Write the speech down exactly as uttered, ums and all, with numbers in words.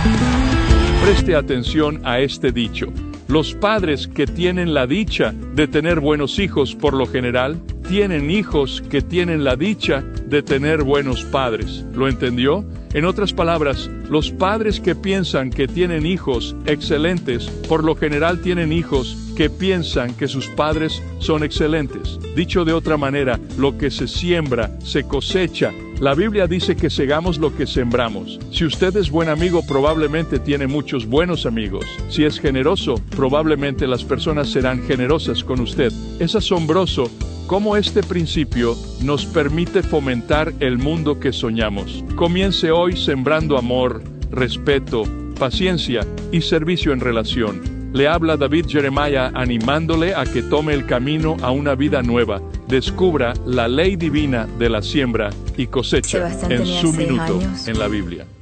Preste atención a este dicho. Los padres que tienen la dicha de tener buenos hijos, por lo general, tienen hijos que tienen la dicha de tener buenos padres. ¿Lo entendió? En otras palabras, los padres que piensan que tienen hijos excelentes, por lo general tienen hijos que piensan que sus padres son excelentes. Dicho de otra manera, lo que se siembra, se cosecha. La Biblia dice que segamos lo que sembramos. Si usted es buen amigo, probablemente tiene muchos buenos amigos. Si es generoso, probablemente las personas serán generosas con usted. Es asombroso cómo este principio nos permite fomentar el mundo que soñamos. Comience hoy sembrando amor, respeto, paciencia y servicio en relación. Le habla David Jeremiah animándole a que tome el camino a una vida nueva. Descubra la ley divina de la siembra y cosecha en su minuto en la Biblia.